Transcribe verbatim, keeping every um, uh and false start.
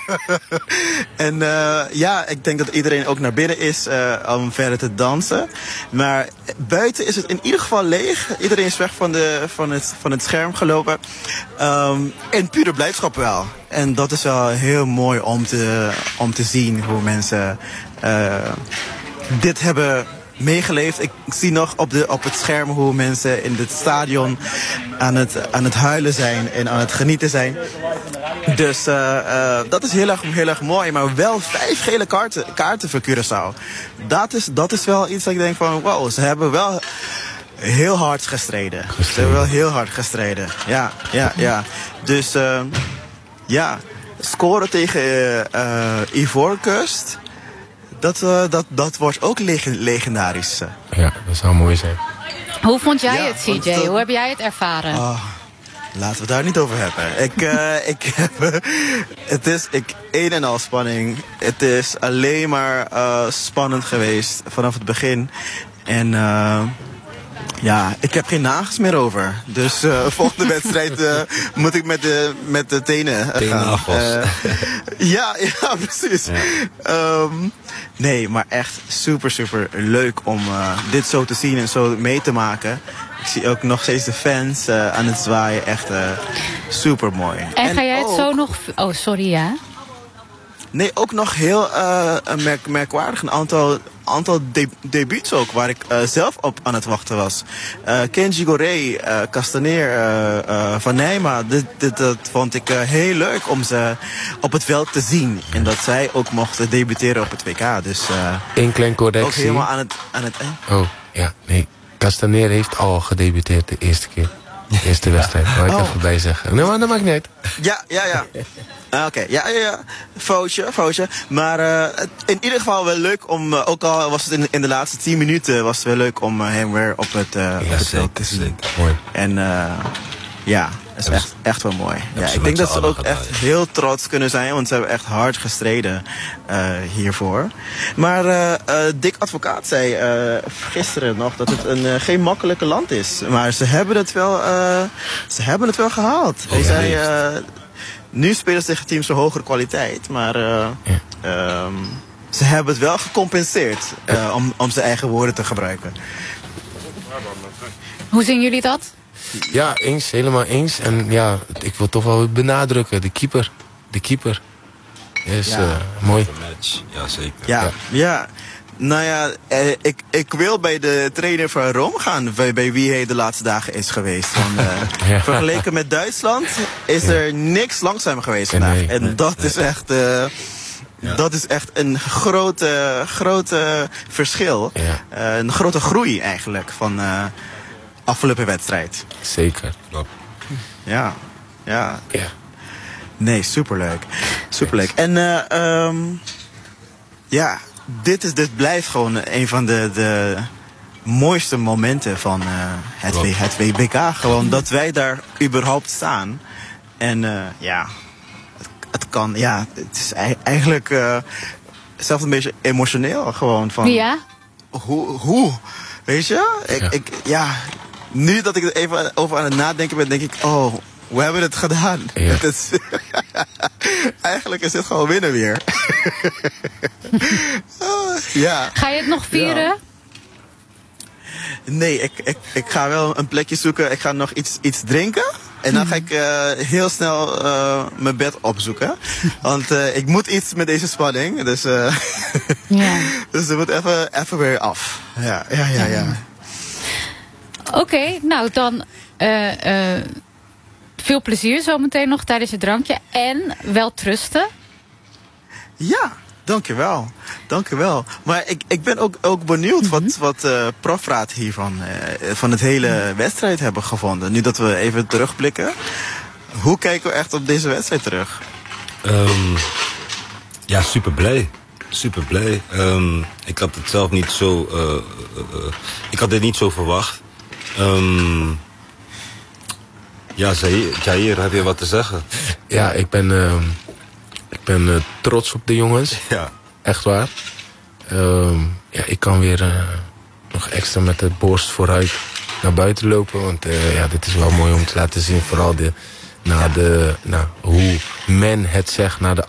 En uh, ja, ik denk dat iedereen ook naar binnen is uh, om verder te dansen. Maar buiten is het in ieder geval leeg. Iedereen is weg van, de, van, het, van het scherm gelopen. Um, en pure blijdschap wel. En dat is wel heel mooi om te, om te zien hoe mensen uh, dit hebben meegeleefd. Ik zie nog op, de, op het scherm hoe mensen in het stadion aan het, aan het huilen zijn en aan het genieten zijn. Dus uh, uh, dat is heel erg, heel erg mooi. Maar wel vijf gele kaarten, kaarten voor Curaçao. Dat is, dat is wel iets dat ik denk van wow, ze hebben wel heel hard gestreden. gestreden. Ze hebben wel heel hard gestreden. Ja, ja, ja. Dus uh, ja, scoren tegen uh, uh, Ivoorkust. Dat, uh, dat, dat wordt ook leg legendarisch. Ja, dat zou mooi zijn. Hoe vond jij ja, het, C J? Uh, Hoe heb jij het ervaren? Uh, laten we het daar niet over hebben. Ik, uh, ik heb, het is ik, een en al spanning. Het is alleen maar uh, spannend geweest vanaf het begin. En uh, ja, ik heb geen nagels meer over. Dus uh, volgende wedstrijd uh, moet ik met de, met de tenen uh, gaan. Uh, ja, ja, precies. Ja. Um, nee, maar echt super, super leuk om uh, dit zo te zien en zo mee te maken. Ik zie ook nog steeds de fans uh, aan het zwaaien. Echt uh, super mooi. En, en ga jij het ook zo nog... Oh, sorry, ja? Nee, ook nog heel uh, merk merkwaardig. Een aantal, aantal de debuuts ook, waar ik uh, zelf op aan het wachten was. Uh, Kenji Goré, uh, Castaneer, uh, uh, Van Nijma. Dit, dit, dat vond ik uh, heel leuk om ze op het veld te zien. En dat zij ook mochten debuteren op het W K. Dus uh, Eén klein correctie. ook helemaal aan het... Aan het eh? Oh, ja, nee. Castaneer heeft al gedebuteerd de eerste keer. De eerste wedstrijd, wou ik oh. even bij zeggen. Nee, maar dat maakt niet uit. Ja, ja, ja. Oké, okay. ja, ja, ja. Foutje, foutje. Maar uh, in ieder geval wel leuk om, uh, ook al was het in, in de laatste tien minuten, was het wel leuk om uh, hem weer op het, uh, ja, het veld te zien. Mooi. En uh, ja, dat is echt, echt wel mooi. Ja, ik denk dat ze ook gedaan, echt ja. heel trots kunnen zijn, want ze hebben echt hard gestreden uh, hiervoor. Maar uh, uh, Dick Advocaat zei uh, gisteren nog dat het een, uh, geen makkelijke land is. Maar ze hebben het wel, uh, ze hebben het wel gehaald. Hij oh, zei... Uh, Nu spelen ze tegen teams van hogere kwaliteit, maar uh, ja. um, ze hebben het wel gecompenseerd uh, om, om zijn eigen woorden te gebruiken. Hoe zien jullie dat? Ja, eens, helemaal eens. En ja, ik wil toch wel benadrukken, de keeper. De keeper. Is ja. uh, mooi. Ja, zeker. Ja, ja. ja. Nou ja, eh, ik, ik wil bij de trainer van Rome gaan, bij, bij wie hij de laatste dagen is geweest. Want, uh, ja. Vergeleken met Duitsland is ja. er niks langzamer geweest vandaag. Nee, en nee, dat, nee. Is echt, uh, ja. dat is echt een grote, grote verschil. Ja. Uh, een grote groei eigenlijk van uh, afgelopen wedstrijd. Zeker. Ja, ja. ja. Nee, superleuk. Superleuk. En uh, um, ja... Dit, is, dit blijft gewoon een van de, de mooiste momenten van uh, het, w, het W K. Gewoon dat wij daar überhaupt staan. En uh, ja, het, het kan, ja, het is eigenlijk uh, zelfs een beetje emotioneel gewoon. Van, ja? Hoe, hoe, weet je? Ik, ja. Ik, ja, nu dat ik er even over aan het nadenken ben, denk ik, oh... We hebben het gedaan. Ja. Het is, eigenlijk is dit gewoon winnen weer. uh, ja. Ga je het nog vieren? Ja. Nee, ik, ik, ik ga wel een plekje zoeken. Ik ga nog iets, iets drinken. En dan ga ik uh, heel snel uh, mijn bed opzoeken. Want uh, ik moet iets met deze spanning. Dus, uh, ja. dus het moet even, even weer af. Ja, ja, ja. ja. Oké, okay, nou dan... Uh, uh, Veel plezier zometeen nog tijdens het drankje. En wel trusten. Ja, dankjewel. Dankjewel. Maar ik, ik ben ook, ook benieuwd wat, wat uh, profraad hiervan uh, van het hele wedstrijd hebben gevonden. Nu dat we even terugblikken. Hoe kijken we echt op deze wedstrijd terug? Um, ja, super blij. Super blij. Um, ik had het zelf niet zo... Uh, uh, uh, ik had dit niet zo verwacht. Um, Ja, Jair, heb je wat te zeggen? Ja, ik ben, uh, ik ben uh, trots op de jongens. Ja. Echt waar. Uh, ja, ik kan weer uh, nog extra met de borst vooruit naar buiten lopen. Want uh, ja, dit is wel mooi om te laten zien. Vooral de, na de, nou, hoe men het zegt na de